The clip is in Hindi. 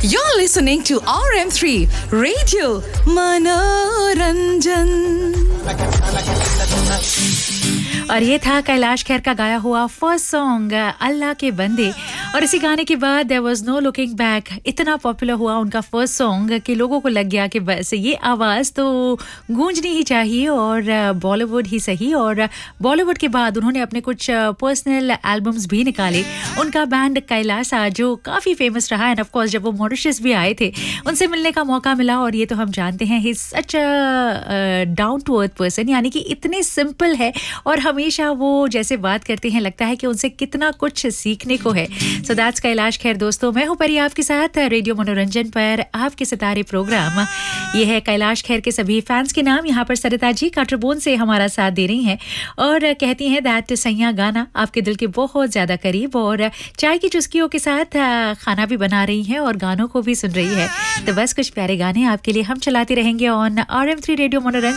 You're listening to RM3 Radio Manoranjan. और ये था कैलाश खेर का गाया हुआ फर्स्ट सॉन्ग अल्लाह के बंदे। और इसी गाने के बाद there was no looking back. इतना पॉपुलर हुआ उनका फर्स्ट सॉन्ग कि लोगों को लग गया कि बस ये आवाज़ तो गूंजनी ही चाहिए और बॉलीवुड ही सही। और बॉलीवुड के बाद उन्होंने अपने कुछ पर्सनल एल्बम्स भी निकाले। उनका बैंड कैलासा जो काफ़ी फेमस रहा एंड ऑफ कोर्स जब वो मॉरिशस भी आए थे उनसे मिलने का मौका मिला। और ये तो हम जानते हैं he is such a down to earth person, यानी कि इतने सिंपल है और हमेशा वो जैसे बात करते हैं लगता है कि उनसे कितना कुछ सीखने को है। सो दैट्स कैलाश खेर दोस्तों। मैं हूं परी आपके साथ रेडियो मनोरंजन पर आपके सितारे प्रोग्राम। ये है कैलाश खेर के सभी फैंस के नाम। यहाँ पर सरिता जी काटरबोन से हमारा साथ दे रही हैं और कहती हैं दैट सैया गाना आपके दिल के बहुत ज़्यादा करीब। और चाय की चुस्कियों के साथ खाना भी बना रही हैं और गानों को भी सुन रही है। तो बस कुछ प्यारे गाने आपके लिए हम चलाते रहेंगे ऑन RM3 रेडियो मनोरंजन।